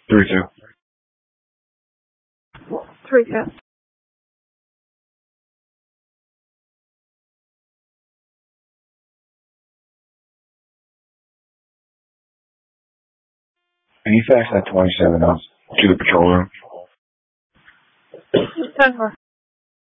3-2. 3-2. Can you fax that 27 up to the patrol room? 10-4.